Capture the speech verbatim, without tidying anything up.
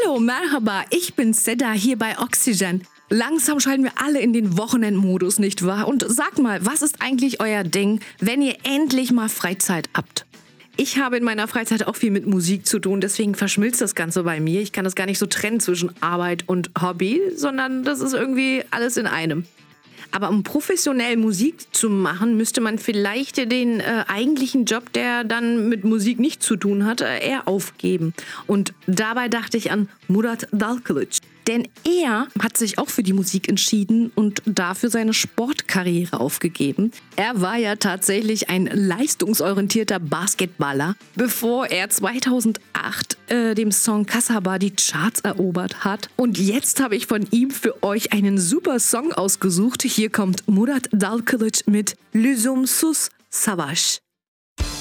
Hallo, merhaba, ich bin Seda hier bei Oxygen. Langsam schalten wir alle in den Wochenendmodus, nicht wahr? Und sagt mal, was ist eigentlich euer Ding, wenn ihr endlich mal Freizeit habt? Ich habe in meiner Freizeit auch viel mit Musik zu tun, deswegen verschmilzt das Ganze bei mir. Ich kann das gar nicht so trennen zwischen Arbeit und Hobby, sondern das ist irgendwie alles in einem. Aber um professionell Musik zu machen, müsste man vielleicht den äh, eigentlichen Job, der dann mit Musik nichts zu tun hat, äh, eher aufgeben. Und dabei dachte ich an Murat Dalkılıç. Denn er hat sich auch für die Musik entschieden und dafür seine Sportkarriere aufgegeben. Er war ja tatsächlich ein leistungsorientierter Basketballer, bevor er zweitausendacht äh, dem Song Kasaba die Charts erobert hat. Und jetzt habe ich von ihm für euch einen super Song ausgesucht. Hier kommt Murat Dalkılıç mit Lüzumsuz Savaş.